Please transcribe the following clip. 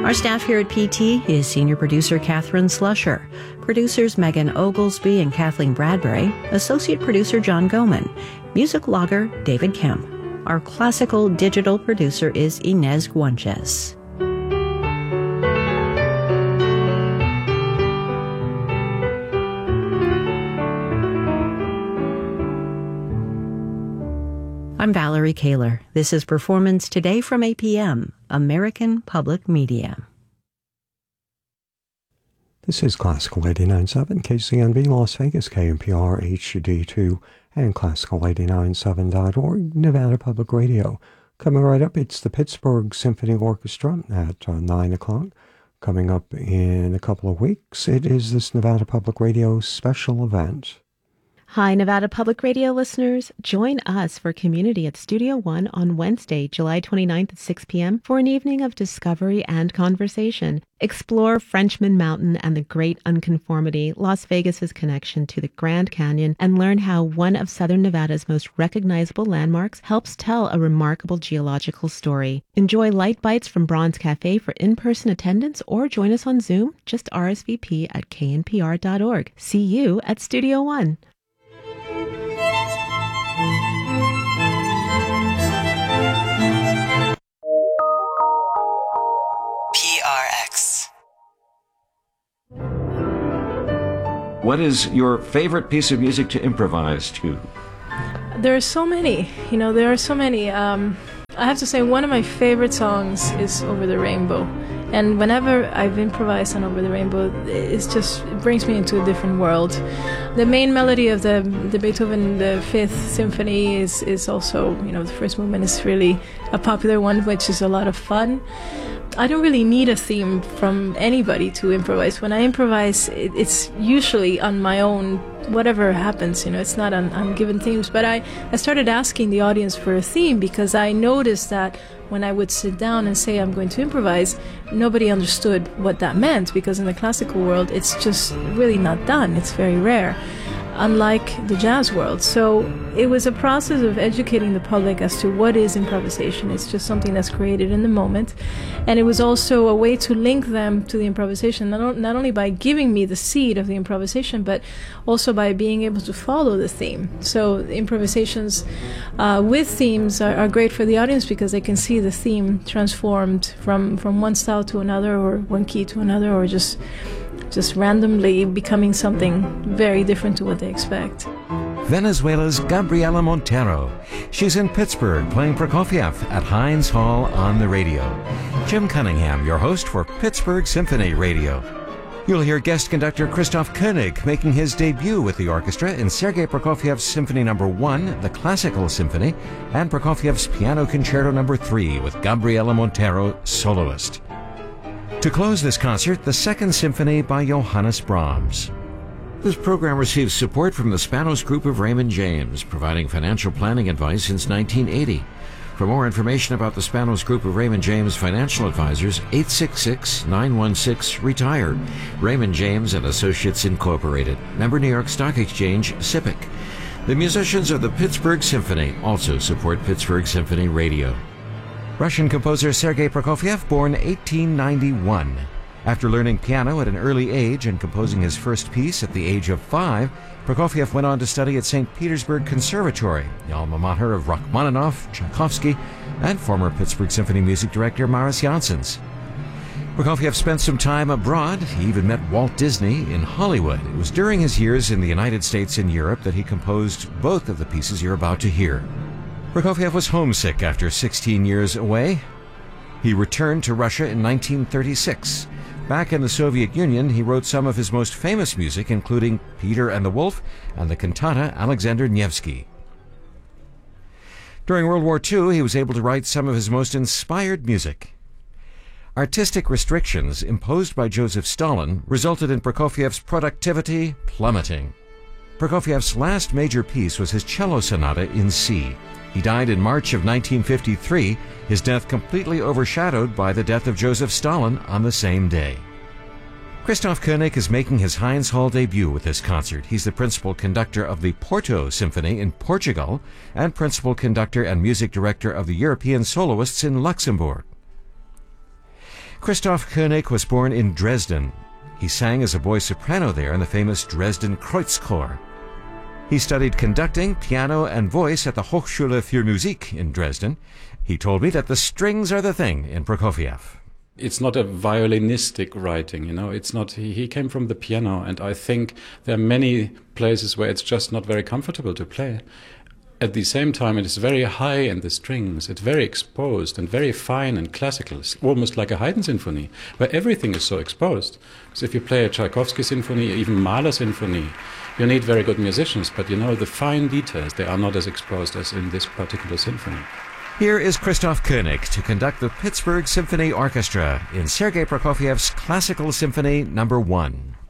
Our staff here at PT is Senior Producer Catherine Slusher, producers Megan Oglesby and Kathleen Bradbury, Associate Producer John Goman, Music Logger David Kemp. Our classical digital producer is Inez Guanches. I'm Valerie Kaler. This is Performance Today from APM, American Public Media. This is Classical 89.7, KCNB, Las Vegas, KNPR, HD2, and Classical897.org, Nevada Public Radio. Coming right up, it's the Pittsburgh Symphony Orchestra at 9 o'clock. Coming up in a couple of weeks, it is this Nevada Public Radio special event. Hi, Nevada Public Radio listeners. Join us for Community at Studio One on Wednesday, July 29th at 6 p.m. for an evening of discovery and conversation. Explore Frenchman Mountain and the Great Unconformity, Las Vegas's connection to the Grand Canyon, and learn how one of Southern Nevada's most recognizable landmarks helps tell a remarkable geological story. Enjoy light bites from Bronze Cafe for in-person attendance, or join us on Zoom. Just RSVP at knpr.org. See you at Studio One. PRX. What is your favorite piece of music to improvise to? There are so many. There are so many. I have to say one of my favorite songs is Over the Rainbow. And whenever I've improvised on Over the Rainbow, it brings me into a different world. The main melody of the Beethoven, the Fifth Symphony is also, the first movement is really a popular one, which is a lot of fun. I don't really need a theme from anybody to improvise. When I improvise, it's usually on my own, whatever happens, it's not on given themes. But I started asking the audience for a theme because I noticed that when I would sit down and say I'm going to improvise, nobody understood what that meant, because in the classical world, it's just really not done. It's very rare, unlike the jazz world. So it was a process of educating the public as to what is improvisation. It's just something that's created in the moment. And it was also a way to link them to the improvisation, not only by giving me the seed of the improvisation, but also by being able to follow the theme. So improvisations with themes are great for the audience because they can see the theme transformed from one style to another, or one key to another, or just randomly becoming something very different to what they expect. Venezuela's Gabriela Montero. She's in Pittsburgh playing Prokofiev at Heinz Hall on the radio. Jim Cunningham, your host for Pittsburgh Symphony Radio. You'll hear guest conductor Christoph Koenig making his debut with the orchestra in Sergei Prokofiev's Symphony No. 1, the Classical Symphony, and Prokofiev's Piano Concerto No. 3 with Gabriela Montero, soloist. To close this concert, the Second Symphony by Johannes Brahms. This program receives support from the Spanos Group of Raymond James, providing financial planning advice since 1980. For more information about the Spanos Group of Raymond James Financial Advisors, 866-916-RETIRED. Raymond James and Associates Incorporated. Member New York Stock Exchange, SIPC. The musicians of the Pittsburgh Symphony also support Pittsburgh Symphony Radio. Russian composer Sergei Prokofiev, born 1891. After learning piano at an early age and composing his first piece at the age of 5, Prokofiev went on to study at St. Petersburg Conservatory, the alma mater of Rachmaninoff, Tchaikovsky, and former Pittsburgh Symphony music director Maris Janssens. Prokofiev spent some time abroad. He even met Walt Disney in Hollywood. It was during his years in the United States and Europe that he composed both of the pieces you're about to hear. Prokofiev was homesick after 16 years away. He returned to Russia in 1936. Back in the Soviet Union, he wrote some of his most famous music, including Peter and the Wolf and the cantata Alexander Nevsky. During World War II, he was able to write some of his most inspired music. Artistic restrictions imposed by Joseph Stalin resulted in Prokofiev's productivity plummeting. Prokofiev's last major piece was his cello sonata in C. He died in March of 1953, his death completely overshadowed by the death of Joseph Stalin on the same day. Christoph Koenig is making his Heinz Hall debut with this concert. He's the principal conductor of the Porto Symphony in Portugal and principal conductor and music director of the European Soloists in Luxembourg. Christoph Koenig was born in Dresden. He sang as a boy soprano there in the famous Dresden Kreuzchor. He studied conducting, piano, and voice at the Hochschule für Musik in Dresden. He told me that the strings are the thing in Prokofiev. It's not a violinistic writing, you know. It's not. He came from the piano, and I think there are many places where it's just not very comfortable to play. At the same time, it is very high in the strings. It's very exposed and very fine and classical. It's almost like a Haydn symphony, where everything is so exposed. So if you play a Tchaikovsky symphony, even Mahler symphony, you need very good musicians. But you know, the fine details, they are not as exposed as in this particular symphony. Here is Christoph Koenig to conduct the Pittsburgh Symphony Orchestra in Sergei Prokofiev's Classical Symphony No. 1.